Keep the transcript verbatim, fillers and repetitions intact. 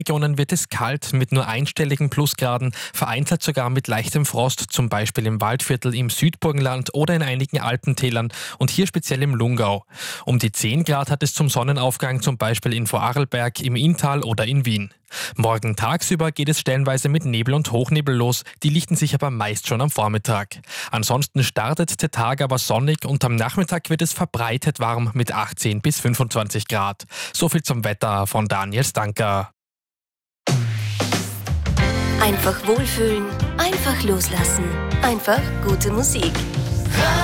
Regionen wird es kalt mit nur einstelligen Plusgraden, vereinzelt sogar mit leichtem Frost, zum Beispiel im Waldviertel im Südburgenland oder in einigen Alpentälern und hier speziell im Lungau. Um die zehn Grad hat es zum Sonnenaufgang, zum Beispiel in Vorarlberg, im Inntal oder in Wien. Morgen tagsüber geht es stellenweise mit Nebel und Hochnebel los, die lichten sich aber meist schon am Vormittag. Ansonsten startet der Tag aber sonnig und am Nachmittag wird es verbreitet warm mit achtzehn bis fünfundzwanzig Grad. So viel zum Wetter von Daniel Stanker. Einfach wohlfühlen, einfach loslassen, einfach gute Musik.